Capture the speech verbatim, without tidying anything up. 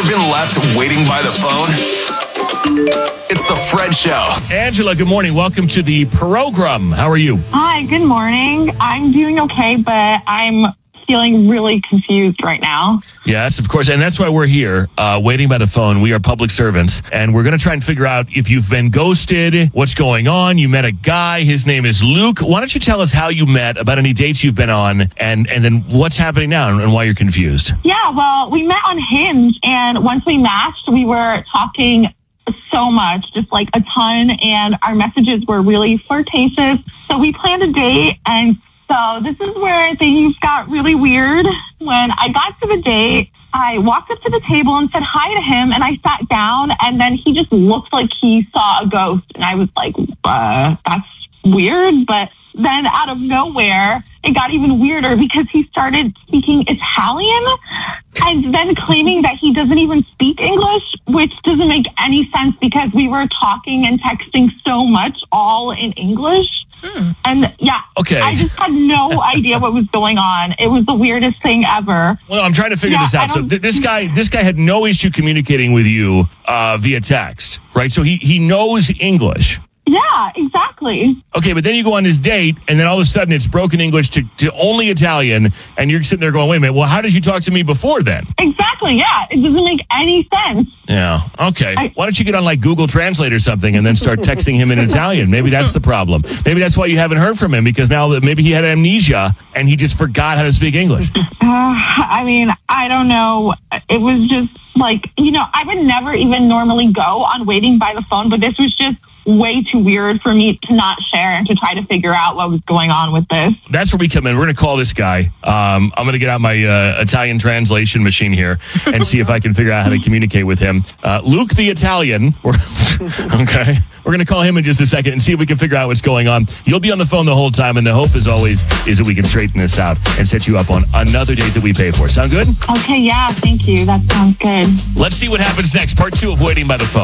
been left waiting by the phone? It's the Fred Show. Angela, good morning. Welcome to the program. How are you? Hi, good morning. I'm doing okay, but I'm feeling really confused right now. Yes, of course. And that's why we're here, uh, waiting by the phone. We are public servants, and we're going to try and figure out if you've been ghosted, what's going on. You met a guy. His name is Luke. Why don't you tell us how you met, about any dates you've been on, and, and then what's happening now and why you're confused? Yeah, well, we met on Hinge, and once we matched, we were talking so much, just like a ton, and our messages were really flirtatious. So we planned a date, and so this is where things got really weird. When I got to the date, I walked up to the table and said hi to him, and I sat down, and then he just looked like he saw a ghost, and I was like, uh, that's weird. But then out of nowhere, it got even weirder because he started speaking Italian and then claiming that he doesn't even speak English, which doesn't make any sense because we were talking and texting so much all in English. Hmm. And yeah, okay. I just had no idea what was going on. It was the weirdest thing ever. Well, I'm trying to figure yeah, this out. So th- this guy, this guy had no issue communicating with you uh, via text, right? So he he knows English. Yeah, exactly. Okay, but then you go on this date, and then all of a sudden it's broken English to, to only Italian, and you're sitting there going, wait a minute, well, how did you talk to me before then? Exactly, yeah. It doesn't make any sense. Yeah, okay. I, why don't you get on, like, Google Translate or something and then start texting him in Italian? Maybe that's the problem. Maybe that's why you haven't heard from him, because now that maybe he had amnesia, and he just forgot how to speak English. Uh, I mean, I don't know. It was just, like, you know, I would never even normally go on waiting by the phone, but this was just way too weird for me to not share and to try to figure out what was going on with this. That's where we come in. We're going to call this guy. Um, I'm going to get out my uh, Italian translation machine here and see if I can figure out how to communicate with him. Uh, Luke the Italian. We're, okay. We're going to call him in just a second and see if we can figure out what's going on. You'll be on the phone the whole time, and the hope, as always, is that we can straighten this out and set you up on another date that we pay for. Sound good? Okay, yeah, thank you. That sounds good. Let's see what happens next. Part two of Waiting by the Phone.